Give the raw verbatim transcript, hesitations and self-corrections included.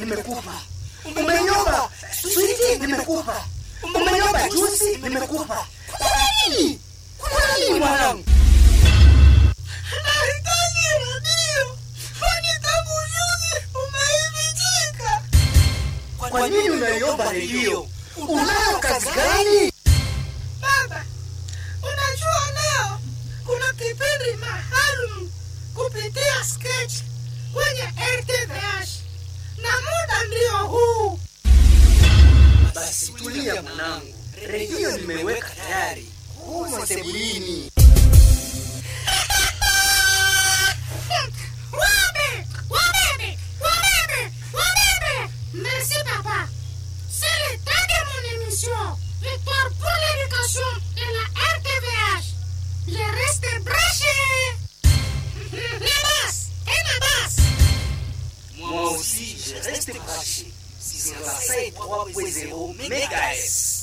nimekupa. Umeniomba sweetie, nimekupa. Umeniomba juice, nimekupa. Kwa nini? Kwa nini mwanangu? Nahitaji redio. Kwani tangu juzi umeivitika. Kwa nini unaiomba redio? Unayo kazi gani? Baba, unajua leo kuna kipindi maalum kupitia sketch kwenye R T V H. Na muda ndio huu. Basi tulia mwanangu. Redio nimeweka tayari. Humo sebuleni. Wabe, wabebe, wabebe, wabebe. Merci papa. C'est le temps de mon émission. Victoire pour l'éducation et la R T V H. Je reste branché. Nabas, et Nabas. Moi aussi, je reste branché. six cent cinq point trois point zéro mégahertz.